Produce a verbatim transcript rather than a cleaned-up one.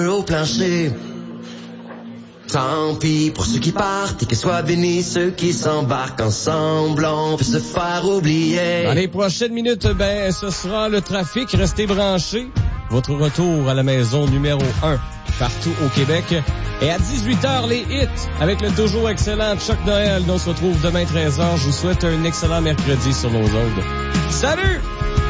au plancher. Tant pis pour ceux qui partent et que soient bénis ceux qui s'embarquent ensemble. On peut se faire oublier. Dans les prochaines minutes, ben, ce sera le trafic. Restez branchés. Votre retour à la maison numéro un partout au Québec. Et à dix-huit heures, les hits avec le toujours excellent Chuck Noël. On se retrouve demain treize heures. Je vous souhaite un excellent mercredi sur nos ondes. Salut!